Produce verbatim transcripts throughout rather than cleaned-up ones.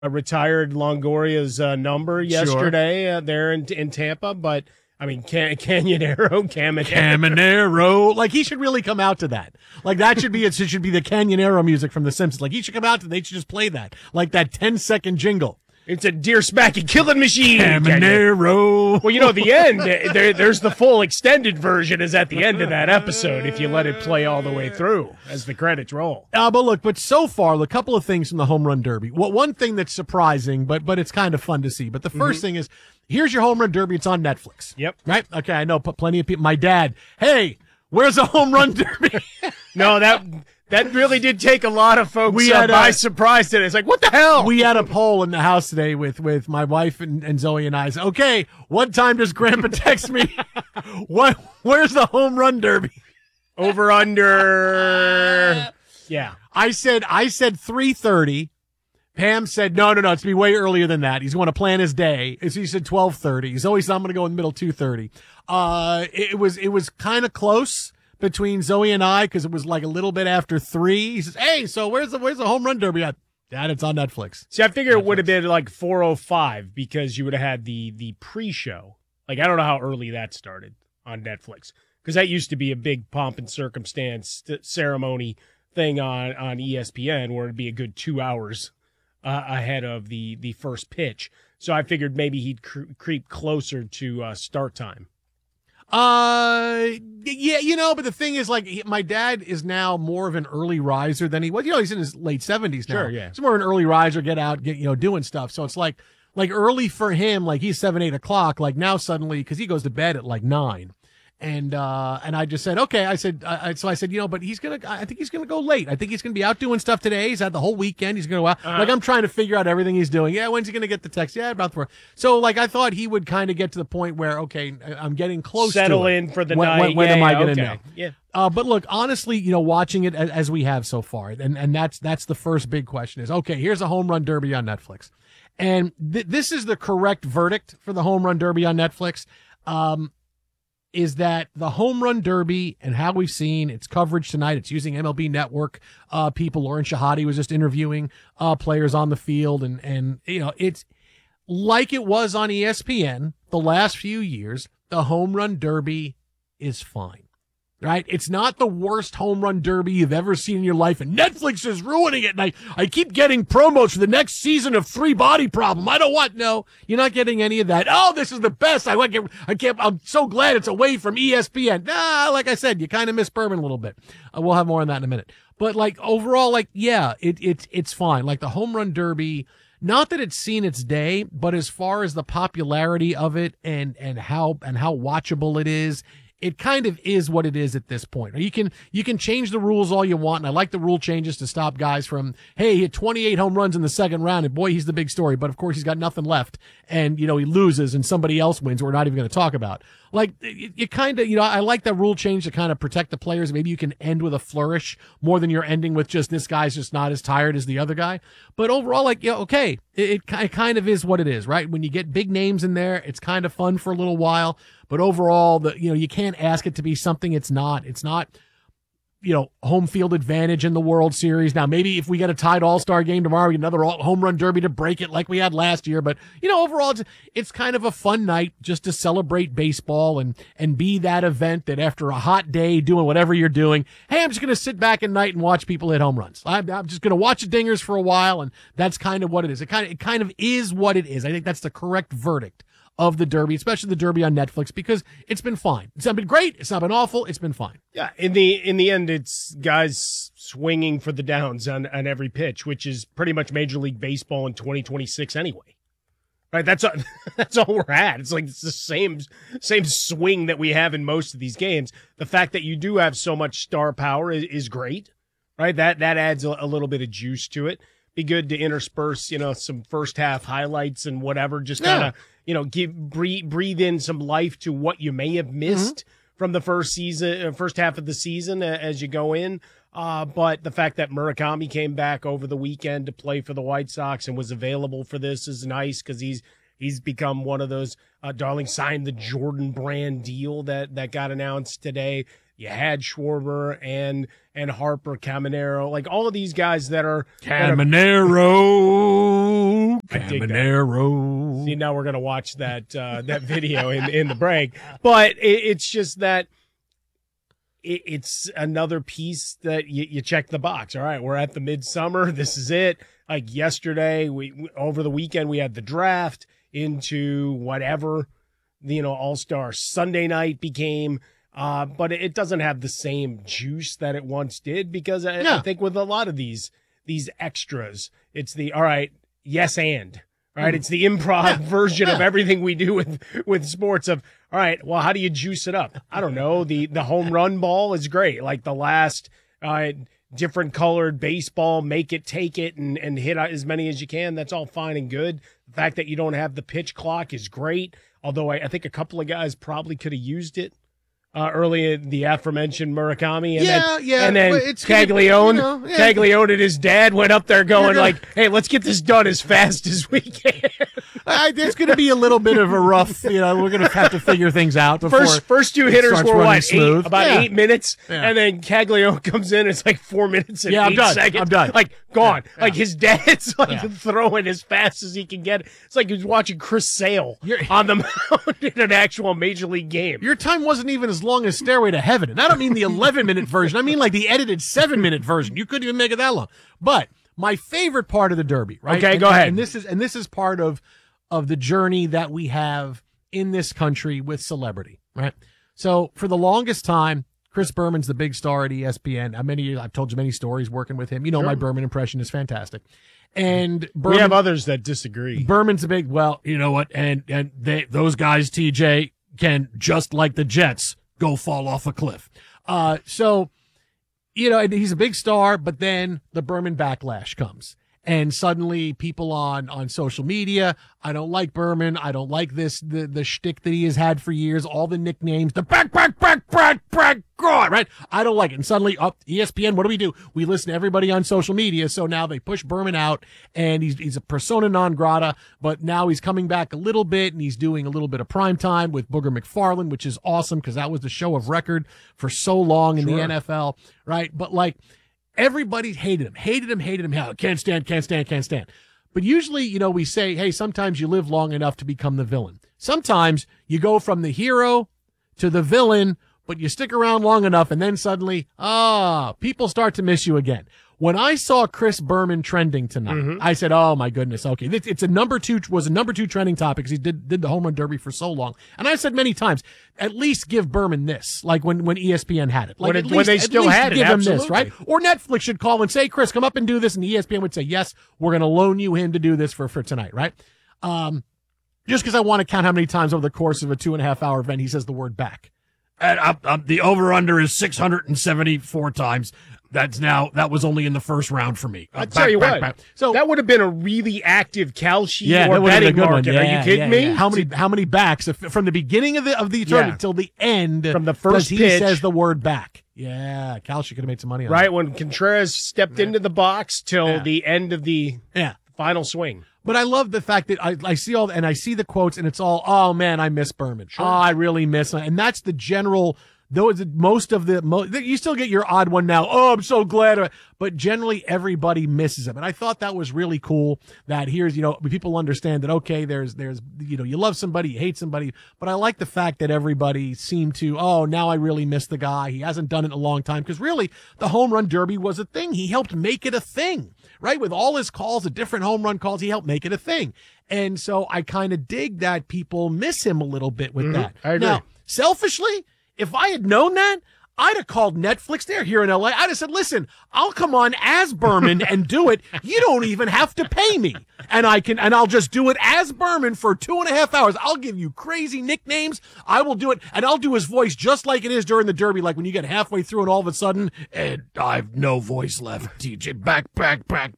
uh, retired Longoria's uh, number yesterday sure. uh, there in, in Tampa, but I mean, Can- Canyonero, Caminero. Caminero. Like, he should really come out to that. Like, that should be, it should be the Canyonero music from The Simpsons. Like, he should come out to, they should just play that. Like, that ten second jingle. It's a deer smacking killing machine. Caminero. Well, you know, the end, there, there's the full extended version is at the end of that episode if you let it play all the way through as the credits roll. Uh, but look, but so far, a couple of things from the home run derby. Well, one thing that's surprising, but but it's kind of fun to see. But the first mm-hmm. thing is, here's your home run derby. It's on Netflix. Yep. Right? Okay, I know plenty of people. My dad, hey, where's a home run derby? No, that... That really did take a lot of folks we uh, had, by uh, surprise today. It's like, what the hell? We had a poll in the house today with, with my wife and, and Zoe and I. Said, okay, what time does Grandpa text me? What? Where's the home run derby? Over under. Yeah. I said I said three thirty. Pam said, no, no, no, it's going to be way earlier than that. He's going to plan his day. So he said twelve thirty. Zoe said, I'm going to go in the middle two thirty. Uh, it was, it was kind of close between Zoe and I, because it was like a little bit after three. He says, hey, so where's the where's the home run derby at? Dad, it's on Netflix. See, I figure Netflix. It would have been like four oh five because you would have had the the pre-show. Like, I don't know how early that started on Netflix, because that used to be a big pomp and circumstance ceremony thing on, on E S P N where it'd be a good two hours uh, ahead of the, the first pitch. So I figured maybe he'd cre- creep closer to uh, start time. Uh, yeah, you know, but the thing is, like, he, my dad is now more of an early riser than he was. You know, he's in his late seventies now. Sure, yeah. He's more an early riser, get out, get, you know, doing stuff. So it's like, like early for him, like he's seven, eight o'clock. Like now suddenly, because he goes to bed at like nine. And, uh, and I just said, okay, I said, I, so I said, you know, but he's going to, I think he's going to go late. I think he's going to be out doing stuff today. He's had the whole weekend. He's going to go out. Uh-huh. Like, I'm trying to figure out everything he's doing. Yeah. When's he going to get the text? Yeah. About four. So like, I thought he would kind of get to the point where, okay, I'm getting close Settle to it. in for the when, night. When, when yeah, am I yeah, going to okay. know? Yeah. Uh, but look, honestly, you know, watching it as, as we have so far, and, and that's, that's the first big question is, okay, here's a home run derby on Netflix. And th- this is the correct verdict for the home run derby on Netflix. Um, is that the home run derby and how we've seen its coverage tonight. It's using M L B Network uh, people. Lauren Shahadi was just interviewing uh, players on the field. And, and, you know, it's like it was on E S P N the last few years. The home run derby is fine, right? It's not the worst home run derby you've ever seen in your life. And Netflix is ruining it. And I, I keep getting promos for the next season of Three Body Problem. I don't want, no, you're not getting any of that. Oh, this is the best. I like it. I can't, I'm so glad it's away from E S P N. Nah, like I said, you kind of miss Berman a little bit. Uh, we'll have more on that in a minute. But like overall, like, yeah, it, it, it's fine. Like the home run derby, not that it's seen its day, but as far as the popularity of it and, and how, and how watchable it is, it kind of is what it is at this point. You can, you can change the rules all you want. And I like the rule changes to stop guys from, hey, he hit twenty-eight home runs in the second round and boy, he's the big story. But of course he's got nothing left and, you know, he loses and somebody else wins. We're not even going to talk about. Like, you, you kind of, you know, I like that rule change to kind of protect the players. Maybe you can end with a flourish more than you're ending with just this guy's just not as tired as the other guy. But overall, like, yeah, okay, it, it, it kind of is what it is, right? When you get big names in there, it's kind of fun for a little while. But overall, the, you know, you can't ask it to be something it's not. It's not, you know, home field advantage in the World Series. Now, maybe if we get a tied all-star game tomorrow, we get another all, home run derby to break it like we had last year. But, you know, overall, it's, it's kind of a fun night just to celebrate baseball and, and be that event that after a hot day doing whatever you're doing, hey, I'm just going to sit back at night and watch people hit home runs. I'm, I'm just going to watch the dingers for a while, and that's kind of what it is. It kind of, it kind of is what it is. I think that's the correct verdict of the Derby, especially the Derby on Netflix, because it's been fine. It's not been great. It's not been awful. It's been fine. Yeah, in the in the end, it's guys swinging for the downs on, on every pitch, which is pretty much Major League Baseball in twenty twenty-six anyway. Right? That's all, that's all we're at. It's like it's the same same swing that we have in most of these games. The fact that you do have so much star power is, is great, right? That that adds a, a little bit of juice to it. Be good to intersperse, you know, some first half highlights and whatever. Just kind of, yeah. you know, give breathe, breathe in some life to what you may have missed mm-hmm. from the first season, first half of the season as you go in. Uh, but the fact that Murakami came back over the weekend to play for the White Sox and was available for this is nice because he's he's become one of those. Uh, Darling signed the Jordan Brand deal that that got announced today. You had Schwarber and and Harper, Caminero, like all of these guys that are Caminero. I dig that. Caminero. See, now we're gonna watch that uh, that video in in the break, but it, it's just that it, it's another piece that you, you check the box. All right, we're at the midsummer. This is it. Like yesterday, we, we over the weekend we had the draft into whatever the, you know, All-Star Sunday night became. Uh, but it doesn't have the same juice that it once did because I, Yeah. I think with a lot of these these extras, it's the all right, yes and right. Mm. It's the improv Yeah. version of Yeah. everything we do with with sports. Of all right, well, how do you juice it up? I don't know. The the home run ball is great. Like the last uh, different colored baseball, make it, take it, and and hit as many as you can. That's all fine and good. The fact that you don't have the pitch clock is great. Although I, I think a couple of guys probably could have used it. Uh, early in the aforementioned Murakami, and Yeah, then, yeah, and then but it's gonna- Caglione, you know, yeah. Caglione and his dad went up there going gonna- like, "Hey, let's get this done as fast as we can." I, there's going to be a little bit of a rough, you know, we're going to have to figure things out before. First, first two it hitters starts were running what, smooth. eight, about Yeah. eight minutes, Yeah. and then Caglione comes in. It's like four minutes and Yeah, I'm eight done. seconds. I'm done. Like gone. Yeah, Like yeah. his dad's like Yeah. throwing as fast as he can get. It's like he was watching Chris Sale You're- on the mound in an actual major league game. Your time wasn't even as long as Stairway to Heaven. And I don't mean the eleven minute version. I mean like the edited seven minute version. You couldn't even make it that long. But my favorite part of the Derby, right? Okay, And- go ahead. And this is and this is part of of the journey that we have in this country with celebrity, right? So for the longest time, Chris Berman's the big star at E S P N. How many I've told you many stories working with him. You know, Sure. my Berman impression is fantastic. And We Berman, have others that disagree. Berman's a big, well, you know what? And, and they, those guys, T J, can just like the Jets go fall off a cliff. Uh, so, you know, and he's a big star, but then the Berman backlash comes. And suddenly people on, on social media, I don't like Berman. I don't like this, the, the shtick that he has had for years, all the nicknames, the back, back, back, back, back, God, right? I don't like it. And suddenly up E S P N, what do we do? We listen to everybody on social media. So now they push Berman out and he's, he's a persona non grata, but now he's coming back a little bit and he's doing a little bit of prime time with Booger McFarland, which is awesome because that was the show of record for so long in Sure. the N F L, right? But like, everybody hated him, hated him, hated him. Hell, can't stand, can't stand, can't stand. But usually, you know, we say, hey, sometimes you live long enough to become the villain. Sometimes you go from the hero to the villain, but you stick around long enough and then suddenly, ah, people start to miss you again. When I saw Chris Berman trending tonight, Mhm. I said, oh my goodness, okay. It's it's a number two, was a number two trending topic because he did, did the home run derby for so long. And I said many times, at least give Berman this, like when, when E S P N had it. Like When at it- when least, they at still least had it, give him this, absolutely. right? Or Netflix should call and say, Chris, come up and do this. And E S P N would say, yes, we're going to loan you him to do this for, for tonight, right? Um, just because I want to count how many times over the course of a two and a half hour event he says the word back. And uh, uh, the over under is six hundred seventy-four times. That's now, that was only in the first round for me. Uh, I'll tell you back, what, back, back. So that would have been a really active Kalshi yeah, or that would have been a betting good one. market. Are Yeah, you kidding yeah, me? yeah. How many how many backs if, from the beginning of the of the tournament Yeah. till the end? From the does first he pitch. says the word back. Yeah, Kalshi could have made some money on Right when Contreras stepped into the box till Yeah. the end of the that. Yeah. final swing. But I love the fact that I, I see all and I see the quotes and it's all, oh man, I miss Berman. Sure. Oh, I really miss him. And that's the general, though it's most of the, mo, you still get your odd one now. Oh, I'm so glad. But generally everybody misses him. And I thought that was really cool that here's, you know, people understand that, okay, there's, there's, you know, you love somebody, you hate somebody. But I like the fact that everybody seemed to, oh, now I really miss the guy. He hasn't done it in a long time. Cause really the home run derby was a thing. He helped make it a thing. Right? With all his calls, the different home run calls, he helped make it a thing. And so I kind of dig that people miss him a little bit with Mhm. that. I agree. Now, selfishly, if I had known that, I'd have called Netflix. They're here in L A. I'd have said, listen, I'll come on as Berman and do it. You don't even have to pay me. And I can, and I'll just do it as Berman for two and a half hours. I'll give you crazy nicknames. I will do it. And I'll do his voice just like it is during the Derby. Like when you get halfway through and all of a sudden, and I've no voice left. T J, back, back, back.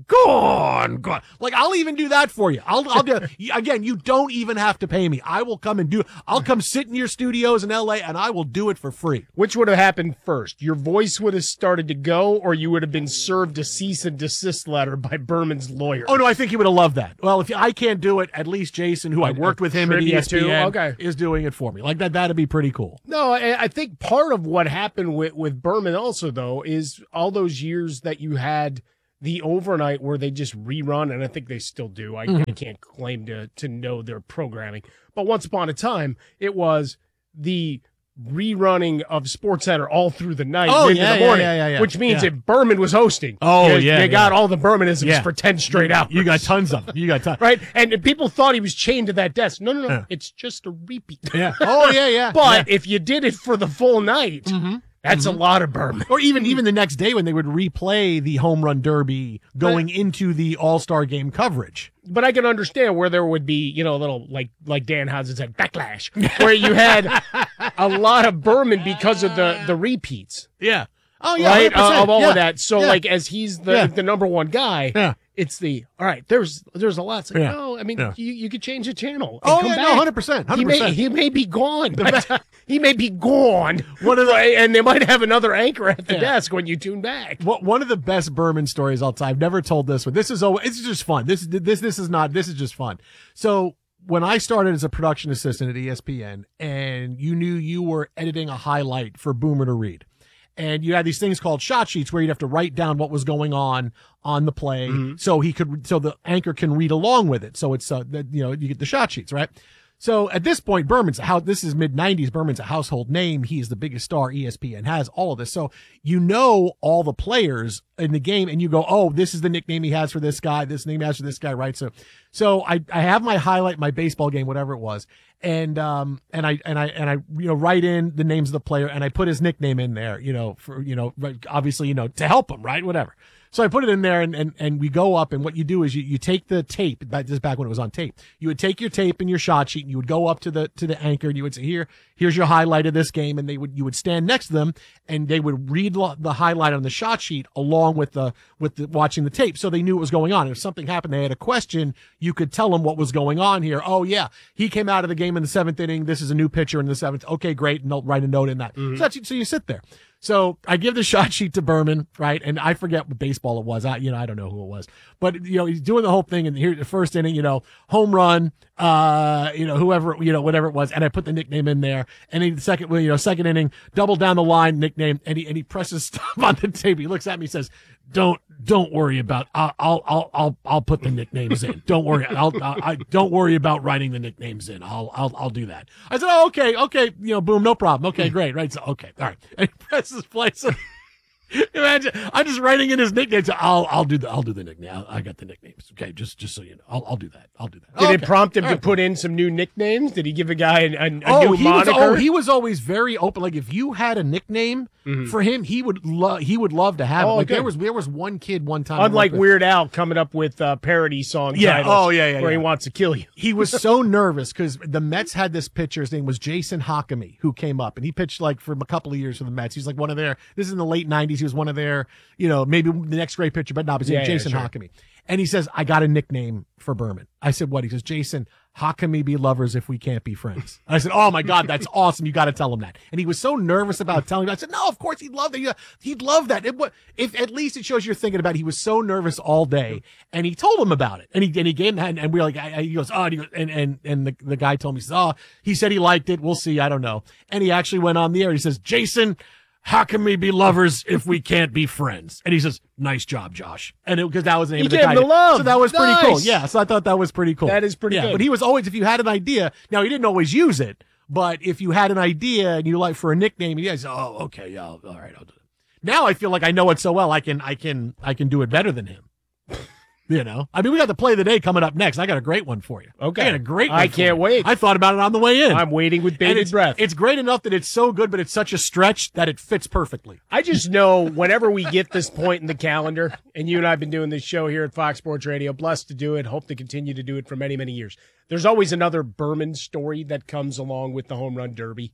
Gone, gone. Like I'll even do that for you. I'll, I'll do, again, you don't even have to pay me. I will come and do, I'll come sit in your studios in L A and I will do it for free. Which would have happened first? Your voice would have started to go, or you would have been served a cease and desist letter by Berman's lawyer. Oh no, I think he would have loved that. Well, if I can't do it, at least Jason, who I worked with him at E tribute S P N, to? Okay. is doing it for me. Like that, that'd be pretty cool. No, I I think part of what happened with, with Berman also, though, is all those years that you had the overnight where they just rerun, and I think they still do. I, Mhm. I can't claim to to know their programming, but once upon a time, it was the rerunning of SportsCenter all through the night, Oh, into yeah, the yeah, morning, yeah, yeah, yeah. which means Yeah. if Berman was hosting, Oh, you, yeah, you got yeah. all the Bermanisms Yeah. for ten straight hours. You got tons of them. You got tons. right, and people thought he was chained to that desk. No, no, no, Yeah. it's just a repeat. Yeah. Oh, yeah, yeah. But if you did it for the full night, Mhm. that's a lot of Berman. Or even even the next day when they would replay the home run derby going into the All-Star game coverage. But I can understand where there would be, you know, a little like like Dan Housen said, backlash, where you had a lot of Berman because of the the repeats, Yeah. Oh yeah. right? one hundred percent. Uh, of all yeah. of that. So Yeah. like as he's the Yeah. the number one guy, Yeah. it's the all right. There's there's a lot. It's like, Yeah. no, I mean Yeah. you you could change the channel. And Oh come yeah, back. no, hundred percent, He hundred may percent. he may be gone. by the time- he may be gone. One of the- Right? And they might have another anchor at the Yeah. desk when you tune back. What one of the best Berman stories I'll tell. I've never told this one. This is always, it's just fun. This this this is not. This is just fun. So when I started as a production assistant at E S P N, and you knew you were editing a highlight for Boomer to read, and you had these things called shot sheets where you'd have to write down what was going on on the play, so he could, so the anchor can read along with it. So it's uh, that, you know, you get the shot sheets, right? So at this point, Berman's how this is mid nineties. Berman's a household name. He is the biggest star E S P N has, all of this. So you know all the players in the game, and you go, oh, this is the nickname he has for this guy. This name he has for this guy, right? So, so I I have my highlight, my baseball game, whatever it was, and um and I and I and I you know write in the names of the player, and I put his nickname in there, you know, for you know obviously you know to help him, right? Whatever. So I put it in there, and, and, and we go up, and what you do is you, you take the tape, this is back when it was on tape. You would take your tape and your shot sheet, and you would go up to the to the anchor, and you would say, here, here's your highlight of this game, and they would you would stand next to them, and they would read lo- the highlight on the shot sheet along with the with the watching the tape, so they knew what was going on. If something happened, they had a question, you could tell them what was going on here. Oh yeah, he came out of the game in the seventh inning. This is a new pitcher in the seventh. Okay, great, and they'll write a note in that. So, that's, so you sit there. So I give the shot sheet to Berman, right? And I forget what baseball it was. I, you know, I don't know who it was, but you know, he's doing the whole thing. And here, the first inning, you know, home run, uh, you know, whoever, you know, whatever it was. And I put the nickname in there. And then the second, well, you know, second inning, double down the line nickname. And he, and he presses stop on the tape. He looks at me, says, don't, don't worry about, I'll, I'll, I'll, I'll, I'll put the nicknames in. Don't worry. I'll, I, I don't worry about writing the nicknames in. I'll, I'll, I'll do that. I said, oh, okay, okay. You know, boom, no problem. Okay, great. Right. So, okay. All right. And he presses play. So imagine, I'm just writing in his nickname. So I'll, I'll do the, I'll do the nickname. I'll, I got the nicknames. Okay. Just, just so you know, I'll, I'll do that. I'll do that. Did okay. it prompt him All to right. put in some new nicknames? Did he give a guy a, a, a Oh, new he was, moniker? oh, he was always very open. Like if you had a nickname Mhm. for him, he would love, he would love to have it. Oh, Like good. there was, there was one kid one time. I Unlike worked with- Weird Al coming up with uh, parody song Yeah. titles Oh, yeah, yeah, where yeah. he wants to kill you. He was so nervous because the Mets had this pitcher. His name was Jason Hakami, who came up, and he pitched like for a couple of years for the Mets. He's like one of their. This is in the late nineties. He was one of their, you know, maybe the next great pitcher, but not. His name Yeah, yeah, Jason sure. Hakami, and he says, "I got a nickname for Berman." I said, "What?" He says, "Jason, how can we be lovers if we can't be friends?" I said, "Oh my God, that's awesome! You got to tell him that." And he was so nervous about telling me. I said, "No, of course he'd love that. He'd love that. It, wa- if at least it shows you're thinking about it." He was so nervous all day, and he told him about it. And he and he gave him, and, and we were like, I, I- he goes, "Oh," and he goes, and and and the, the guy told me, he says, "Oh, he said he liked it. We'll see. I don't know." And he actually went on the air. He says, "Jason, how can we be lovers if we can't be friends?" And he says, "Nice job, Josh." And because that was the name You of the gave guy. him the love. So that was pretty Nice. cool. Yeah. So I thought that was pretty cool. That is pretty yeah, good. But he was always, if you had an idea, now he didn't always use it, but if you had an idea and you like for a nickname, you guys, oh, okay, yeah, all right, I'll do it. Now I feel like I know it so well, I can, I can, I can do it better than him. You know, I mean, we got the play of the day coming up next. I got a great one for you. Okay. I got a great one I for can't you. wait. I thought about it on the way in. I'm waiting with And bated it's, breath. it's great enough that it's so good, but it's such a stretch that it fits perfectly. I just know whenever we get this point in the calendar, and you and I have been doing this show here at Fox Sports Radio, blessed to do it, hope to continue to do it for many, many years. There's always another Berman story that comes along with the home run derby.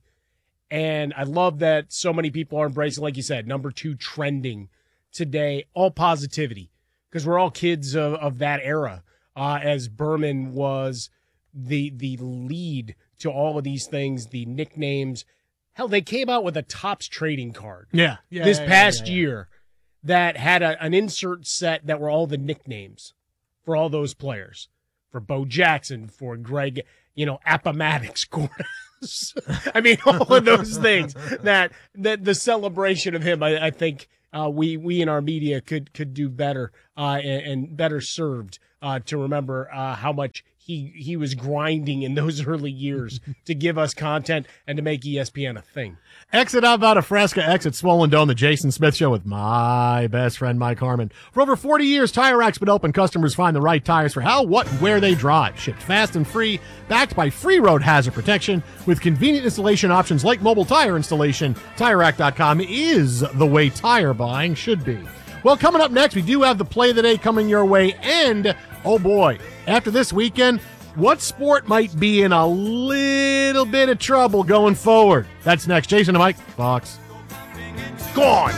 And I love that so many people are embracing, like you said, number two trending today, all positivity, because we're all kids of, of that era, uh, as Berman was the the lead to all of these things, the nicknames. Hell, they came out with a Topps trading card Yeah. yeah this yeah, yeah, past yeah, yeah. year that had a, an insert set that were all the nicknames for all those players. For Bo Jackson, for Greg, you know, Appomattox, I mean, all of those things that, that the celebration of him, I, I think, uh, we we in our media could could do better uh, and, and better served uh, to remember uh, how much he he was grinding in those early years to give us content and to make E S P N a thing. Exit out out of Fresca, exit Swollen Dome, the Jason Smith Show with my best friend, Mike Harmon. For over forty years, Tire Rack's been open. Customers find the right tires for how, what, and where they drive. Shipped fast and free, backed by free road hazard protection with convenient installation options like mobile tire installation. Tire Rack dot com is the way tire buying should be. Well, coming up next, we do have the play of the day coming your way, and, oh boy, after this weekend, what sport might be in a little bit of trouble going forward? That's next. Jason and Mike, Fox. Gone!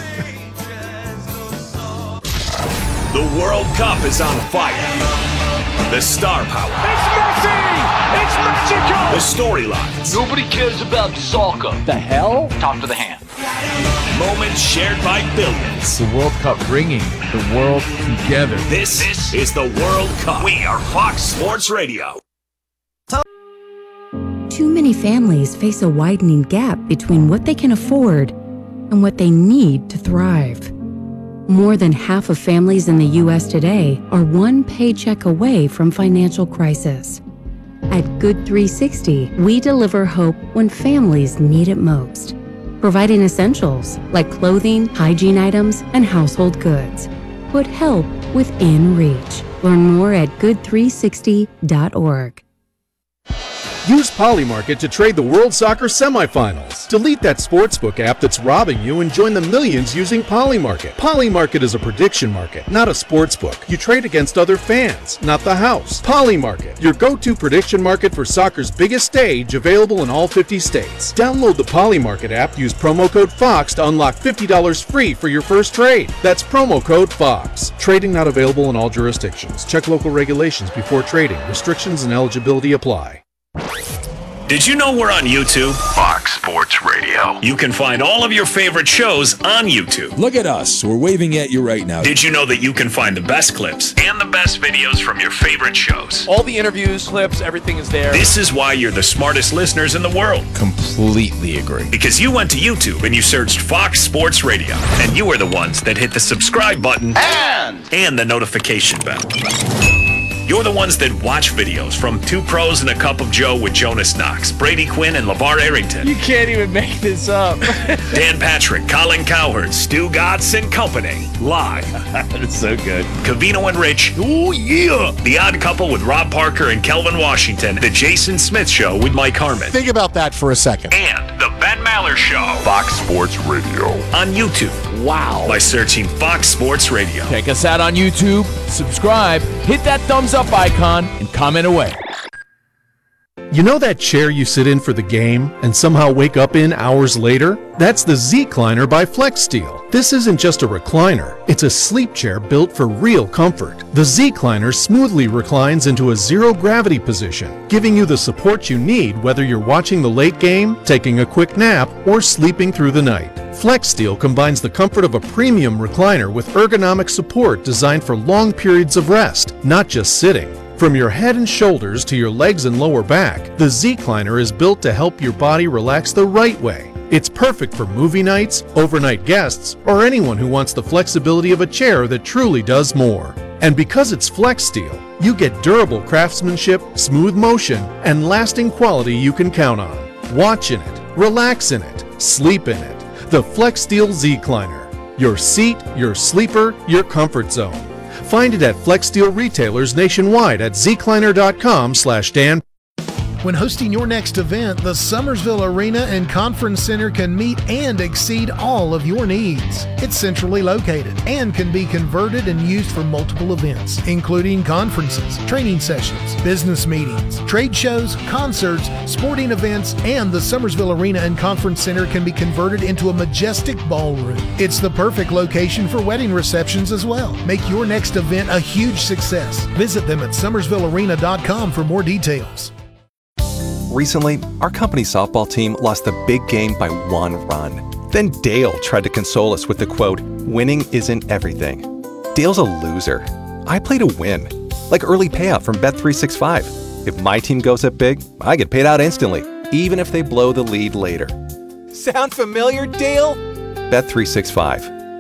The World Cup is on fire. The star power. It's Messi! It's Mexico! The storylines. Nobody cares about soccer. The hell? Talk to the hand. Moments shared by billions. The World Cup bringing the world together. This, this is the World Cup. We are Fox Sports Radio. Too many families face a widening gap between what they can afford and what they need to thrive. More than half of families in the U S today are one paycheck away from financial crisis. At Good three sixty, we deliver hope when families need it most, providing essentials like clothing, hygiene items, and household goods. Put help within reach. Learn more at good three sixty dot org. Use Polymarket to trade the World Soccer semifinals. Delete that sportsbook app that's robbing you and join the millions using Polymarket. Polymarket is a prediction market, not a sportsbook. You trade against other fans, not the house. Polymarket, your go-to prediction market for soccer's biggest stage, available in all fifty states. Download the Polymarket app, use promo code FOX to unlock fifty dollars free for your first trade. That's promo code FOX. Trading not available in all jurisdictions. Check local regulations before trading. Restrictions and eligibility apply. Did you know we're on YouTube? Fox Sports Radio. You can find all of your favorite shows on YouTube. Look at us. We're waving at you right now. Did you know that you can find the best clips and the best videos from your favorite shows? All the interviews, clips, everything is there. This is why you're the smartest listeners in the world. Completely agree. Because you went to YouTube and you searched Fox Sports Radio, and you are the ones that hit the subscribe button and, and the notification bell. You're the ones that watch videos from Two Pros and a Cup of Joe with Jonas Knox, Brady Quinn, and LeVar Arrington. You can't even make this up. Dan Patrick, Colin Cowherd, Stu Gatz and Company. Live. It's so good. Cavino and Rich. Oh, yeah. The Odd Couple with Rob Parker and Kelvin Washington. The Jason Smith Show with Mike Harmon. Think about that for a second. And The Ben Maller Show. Fox Sports Radio. On YouTube. Wow. By searching Fox Sports Radio. Check us out on YouTube. Subscribe. Hit that thumbs up icon and comment away. You know that chair you sit in for the game and somehow wake up in hours later? That's the Z-Cliner by FlexSteel. This isn't just a recliner, it's a sleep chair built for real comfort. The Z-Cliner smoothly reclines into a zero-gravity position, giving you the support you need whether you're watching the late game, taking a quick nap, or sleeping through the night. FlexSteel combines the comfort of a premium recliner with ergonomic support designed for long periods of rest, not just sitting. From your head and shoulders to your legs and lower back, the Z-Cliner is built to help your body relax the right way. It's perfect for movie nights, overnight guests, or anyone who wants the flexibility of a chair that truly does more. And because it's FlexSteel, you get durable craftsmanship, smooth motion, and lasting quality you can count on. Watch in it, relax in it, sleep in it. The FlexSteel Z-Cliner. Your seat, your sleeper, your comfort zone. Find it at FlexSteel retailers nationwide at zcliner dot com slash Dan. When hosting your next event, the Summersville Arena and Conference Center can meet and exceed all of your needs. It's centrally located and can be converted and used for multiple events, including conferences, training sessions, business meetings, trade shows, concerts, sporting events, and the Summersville Arena and Conference Center can be converted into a majestic ballroom. It's the perfect location for wedding receptions as well. Make your next event a huge success. Visit them at summersville arena dot com for more details. Recently, our company softball team lost the big game by one run. Then Dale tried to console us with the quote, "Winning isn't everything." Dale's a loser. I play to win. Like early payout from Bet three sixty-five. If my team goes up big, I get paid out instantly, even if they blow the lead later. Sound familiar, Dale? Bet three sixty-five.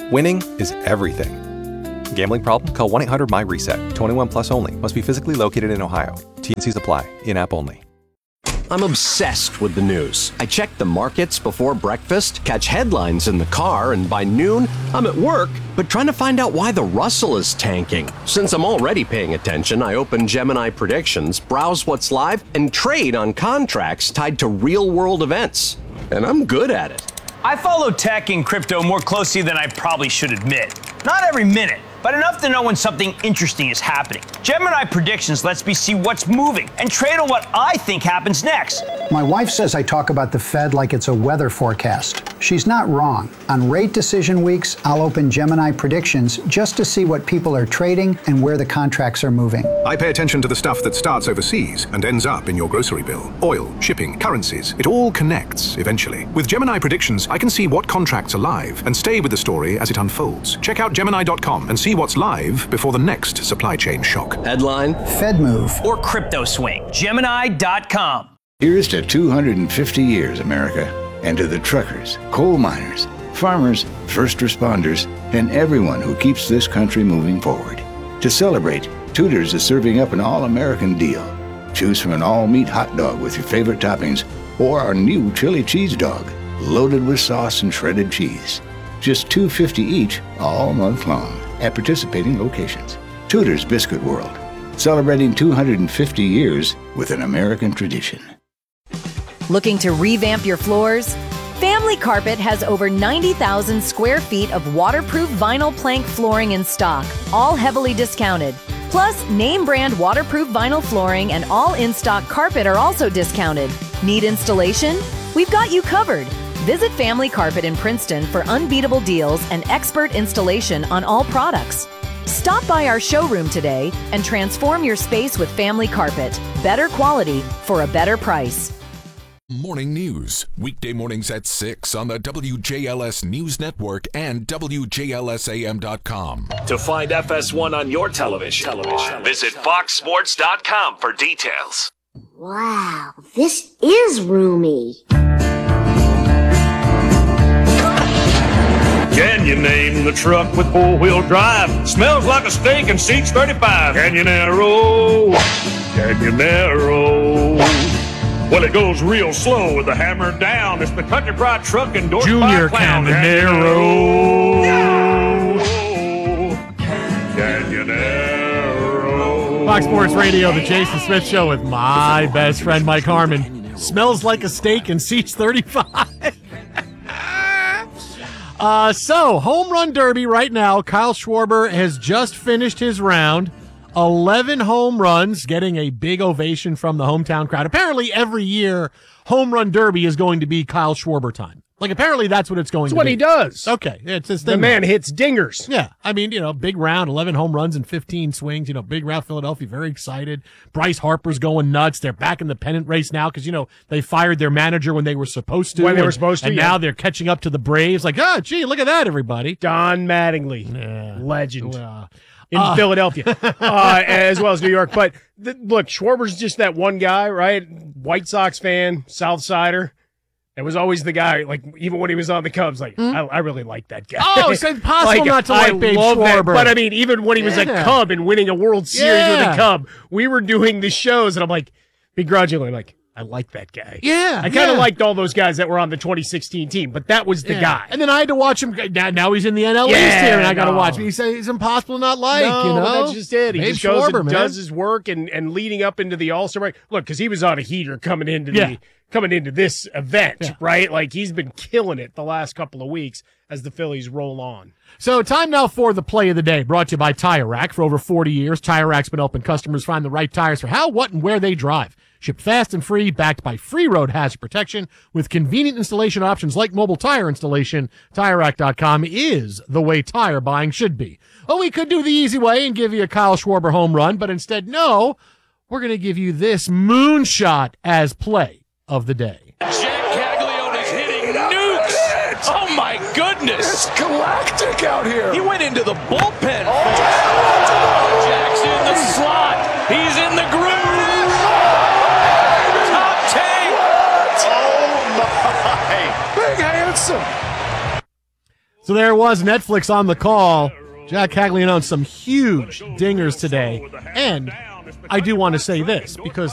Winning is everything. Gambling problem? Call one eight hundred M Y reset. twenty-one plus only. Must be physically located in Ohio. T and C's apply. In-app only. I'm obsessed with the news. I check the markets before breakfast, catch headlines in the car, and by noon, I'm at work, but trying to find out why the Russell is tanking. Since I'm already paying attention, I open Gemini Predictions, browse what's live, and trade on contracts tied to real-world events. And I'm good at it. I follow tech and crypto more closely than I probably should admit. Not every minute, but enough to know when something interesting is happening. Gemini Predictions lets me see what's moving and trade on what I think happens next. My wife says I talk about the Fed like it's a weather forecast. She's not wrong. On rate decision weeks, I'll open Gemini Predictions just to see what people are trading and where the contracts are moving. I pay attention to the stuff that starts overseas and ends up in your grocery bill. Oil, shipping, currencies, it all connects eventually. With Gemini Predictions, I can see what contracts are live and stay with the story as it unfolds. Check out Gemini dot com and see what's live before the next supply chain shock. Headline: Fed move. Or crypto swing. Gemini dot com. Here's to two hundred fifty years, America, and to the truckers, coal miners, farmers, first responders, and everyone who keeps this country moving forward. To celebrate, Tudor's is serving up an all-American deal. Choose from an all-meat hot dog with your favorite toppings or our new chili cheese dog, loaded with sauce and shredded cheese. Just two dollars and fifty cents each all month long at participating locations. Tudor's Biscuit World, celebrating two hundred fifty years with an American tradition. Looking to revamp your floors? Family Carpet has over ninety thousand square feet of waterproof vinyl plank flooring in stock, all heavily discounted. Plus, name brand waterproof vinyl flooring and all in-stock carpet are also discounted. Need installation? We've got you covered. Visit Family Carpet in Princeton for unbeatable deals and expert installation on all products. Stop by our showroom today and transform your space with Family Carpet. Better quality for a better price. Morning News, weekday mornings at six on the W J L S News Network and W J L S A M dot com. To find F S one on your television, television. Visit Fox Sports dot com for details. Wow, this is roomy. Can you name the truck with four-wheel drive? Smells like a steak and seats thirty-five. Canyonero, Canyonero. Well, it goes real slow with the hammer down. It's the Country Pride truck endorsed Junior by Clown. Canyonero. Canyonero. Fox Sports Radio, the Jason Smith Show with my best friend Mike Harmon. Smells like a steak and seats thirty-five. uh, so, home run derby right now. Kyle Schwarber has just finished his round. eleven home runs, getting a big ovation from the hometown crowd. Apparently, every year, home run derby is going to be Kyle Schwarber time. Like, apparently, that's what it's going That's to what be. he does. Okay. It's his thing. The man now. hits dingers. Yeah. I mean, you know, big round, eleven home runs and fifteen swings. You know, big round Philadelphia, very excited. Bryce Harper's going nuts. They're back in the pennant race now because, you know, they fired their manager when they were supposed to. When they and, were supposed to, And yeah. now they're catching up to the Braves. Like, oh, gee, look at that, everybody. Don Mattingly. Yeah. Legend. Uh, in uh, Philadelphia, uh, as well as New York. But th- look, Schwarber's just that one guy, right? White Sox fan, South Sider. It was always the guy, like, even when he was on the Cubs, like, Hmm? I, I really like that guy. Oh, it's impossible not to I like Babe love that. Schwarber. But, I mean, even when he was Yeah. a Cub and winning a World Series Yeah. with a Cub, we were doing the shows, and I'm like, begrudgingly, like, I like that guy. Yeah, I kind of yeah. liked all those guys that were on the twenty sixteen team, but that was the Yeah. guy. And then I had to watch him. Now, now he's in the N L East Yeah, here, and I got to no. watch him. He says he's impossible to not like, no, you know? but that's just it. He Babe just goes Schwarber, and man. does his work, and, and leading up into the All-Star break. Look, because he was on a heater coming into Yeah. the coming into this event, Yeah. right? Like, he's been killing it the last couple of weeks as the Phillies roll on. So time now for the play of the day, brought to you by Tire Rack. For over forty years, Tire Rack's been helping customers find the right tires for how, what, and where they drive. Shipped fast and free, backed by free road hazard protection with convenient installation options like mobile tire installation. Tire Rack dot com is the way tire buying should be. Oh, we could do the easy way and give you a Kyle Schwarber home run, but instead, no, we're going to give you this moonshot as play of the day. Jack Caglione's hitting nukes. Oh my goodness! It's galactic out here. He went into the bullpen. Jack's in the slot. He's in the groove. Top tank. Oh my! Big handsome. So there it was, Netflix on the call. Jack Caglianone, some huge dingers today. And I do want to say this, because